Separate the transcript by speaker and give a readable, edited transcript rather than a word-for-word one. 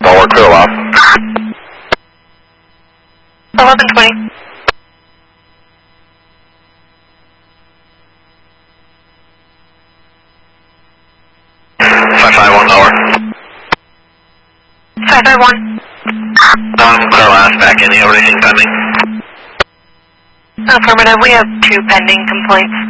Speaker 1: we're clear last.
Speaker 2: 1120.
Speaker 1: Over.
Speaker 2: 551.
Speaker 1: Clear last, back in, you have anything pending?
Speaker 2: Affirmative, we have 2 pending complaints.